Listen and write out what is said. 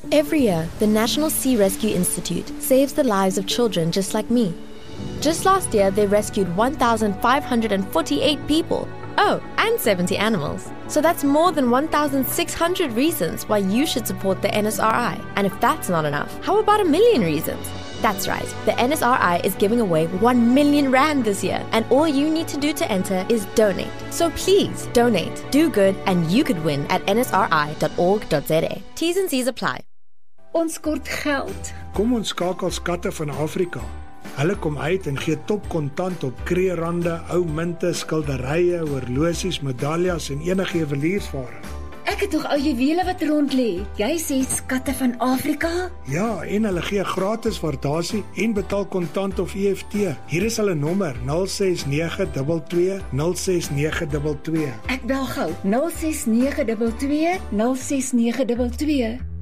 Every year, the National Sea Rescue Institute saves the lives of children just like me. Just last year, they rescued 1,548 people. Oh, and 70 animals. So that's more than 1,600 reasons why you should support the NSRI. And if that's not enough, how about 1 million reasons? That's right, the NSRI is giving away 1 million rand this year, and all you need to do to enter is donate. So please, donate, do good, and you could win at nsri.org.za. T's and C's apply. Ons kort geld. Kom ons skakel skatte van Afrika. Hulle kom uit en gee top kontant op kreerande, ou munte, skilderye, horlosies, medaljes en enige juweliersware. Ek het tog ou juwele wat rond lê. Jy sê skatte van Afrika? Ja, en hulle gee gratis waardasie en betaal kontant of EFT. Hier is hulle nommer 06922 06922. Ek bel gou 06922 06922.